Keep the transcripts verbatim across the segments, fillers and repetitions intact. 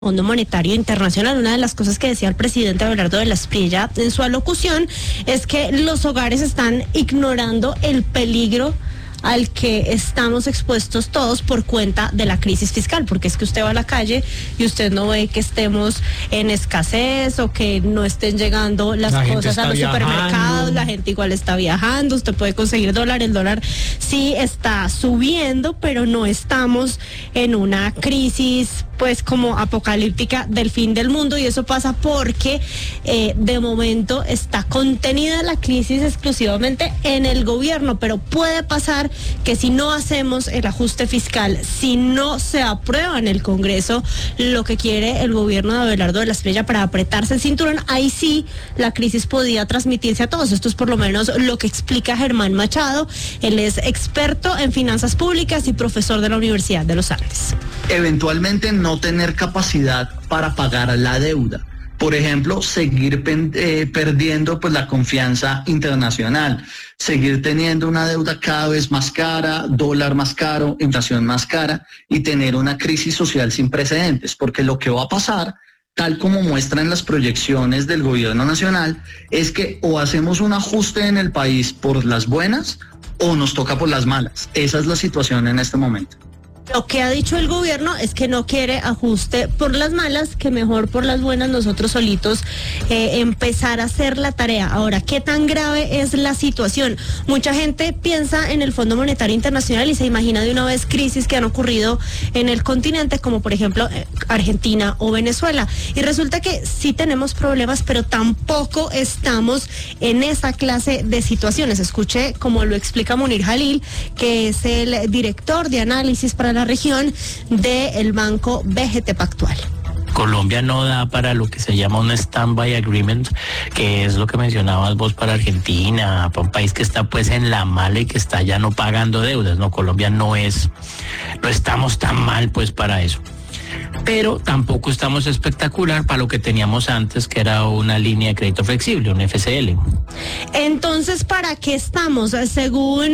Fondo Monetario Internacional. Una de las cosas que decía el presidente Abelardo de la Espriella en su alocución es que los hogares están ignorando el peligro al que estamos expuestos todos por cuenta de la crisis fiscal, porque es que usted va a la calle y usted no ve que estemos en escasez o que no estén llegando las la cosas a los viajando. supermercados, la gente igual está viajando, usted puede conseguir dólar, el dólar sí está subiendo, pero no estamos en una crisis pues como apocalíptica del fin del mundo, y eso pasa porque eh, de momento está contenida la crisis exclusivamente en el gobierno, pero puede pasar que si no hacemos el ajuste fiscal, si no se aprueba en el Congreso lo que quiere el gobierno de Abelardo de la Espriella para apretarse el cinturón, ahí sí la crisis podía transmitirse a todos. Esto es por lo menos lo que explica Germán Machado. Él es experto en finanzas públicas y profesor de la Universidad de los Andes. Eventualmente no tener capacidad para pagar la deuda. Por ejemplo, seguir eh, perdiendo pues la confianza internacional, seguir teniendo una deuda cada vez más cara, dólar más caro, inflación más cara y tener una crisis social sin precedentes, porque lo que va a pasar, tal como muestran las proyecciones del gobierno nacional, es que o hacemos un ajuste en el país por las buenas o nos toca por las malas. Esa es la situación en este momento. Lo que ha dicho el gobierno es que no quiere ajuste por las malas, que mejor por las buenas nosotros solitos eh, empezar a hacer la tarea. Ahora, ¿qué tan grave es la situación? Mucha gente piensa en el Fondo Monetario Internacional y se imagina de una vez crisis que han ocurrido en el continente, como por ejemplo eh, Argentina o Venezuela. Y resulta que sí tenemos problemas, pero tampoco estamos en esa clase de situaciones. Escuche como lo explica Munir Jalil, que es el director de análisis para la región del Banco B G T Pactual. Colombia no da para lo que se llama un stand-by agreement, que es lo que mencionabas vos para Argentina, para un país que está pues en la mala y que está ya no pagando deudas. No, Colombia no es, no estamos tan mal pues para eso. Pero tampoco estamos espectacular para lo que teníamos antes, que era una línea de crédito flexible, un F C L. Entonces, ¿para qué estamos? Según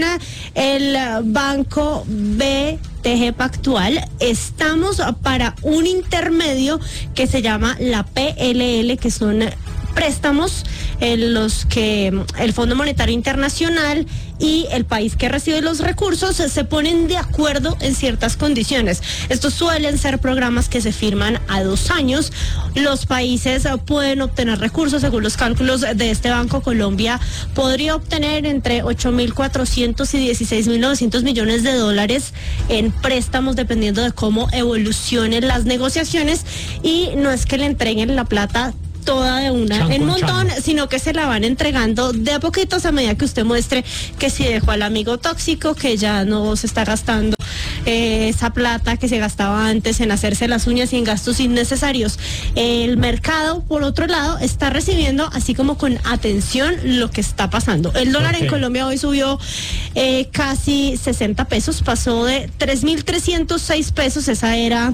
el Banco B T G Pactual, estamos para un intermedio que se llama la P L L, que son préstamos en los que el Fondo Monetario Internacional y el país que recibe los recursos se ponen de acuerdo en ciertas condiciones. Estos suelen ser programas que se firman a dos años. Los países pueden obtener recursos. Según los cálculos de este Banco, Colombia podría obtener entre ocho mil cuatrocientos y dieciséis mil novecientos millones de dólares en préstamos, dependiendo de cómo evolucionen las negociaciones. Y no es que le entreguen la plata toda de una chan en un montón, chan. sino que se la van entregando de a poquitos a medida que usted muestre que si dejó al amigo tóxico, que ya no se está gastando eh, esa plata que se gastaba antes en hacerse las uñas y en gastos innecesarios. El mercado, por otro lado, está recibiendo así como con atención lo que está pasando. El dólar okay. en Colombia hoy subió eh, casi sesenta pesos, pasó de tres mil trescientos seis pesos, esa era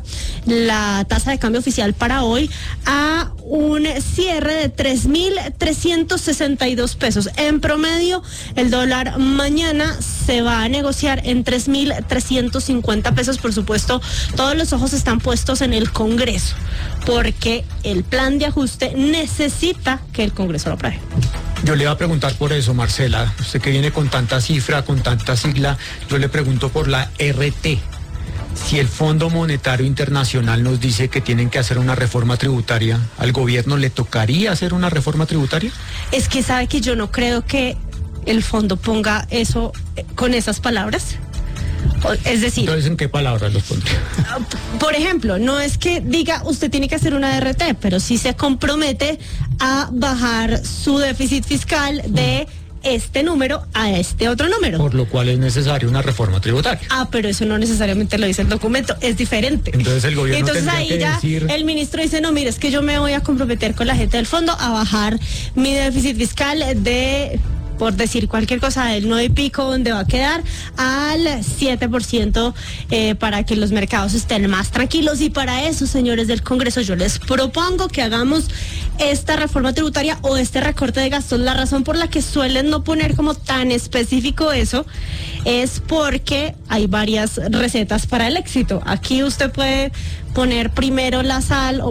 la tasa de cambio oficial para hoy, a un cierre de tres mil trescientos sesenta y dos pesos. En promedio, el dólar mañana se va a negociar en tres mil trescientos cincuenta pesos. Por supuesto, todos los ojos están puestos en el Congreso, porque el plan de ajuste necesita que el Congreso lo apruebe. Yo le iba a preguntar por eso, Marcela. Usted que viene con tanta cifra, con tanta sigla, yo le pregunto por la R T. Si el Fondo Monetario Internacional nos dice que tienen que hacer una reforma tributaria, ¿al gobierno le tocaría hacer una reforma tributaria? Es que sabe que yo no creo que el fondo ponga eso con esas palabras. Es decir... Entonces, ¿en qué palabras los pondría? Por ejemplo, no es que diga usted tiene que hacer una R T, pero sí se compromete a bajar su déficit fiscal de... Mm. este número a este otro número. Por lo cual es necesaria una reforma tributaria. Ah, pero eso no necesariamente lo dice el documento, es diferente. Entonces el gobierno Entonces ahí que ya decir... el ministro dice, no, mire, es que yo me voy a comprometer con la gente del fondo a bajar mi déficit fiscal de por decir cualquier cosa, del nueve y pico donde va a quedar al siete por ciento eh, para que los mercados estén más tranquilos. Y para eso, señores del Congreso, yo les propongo que hagamos esta reforma tributaria o este recorte de gastos. La razón por la que suelen no poner como tan específico eso es porque hay varias recetas para el éxito. Aquí usted puede poner primero la sal o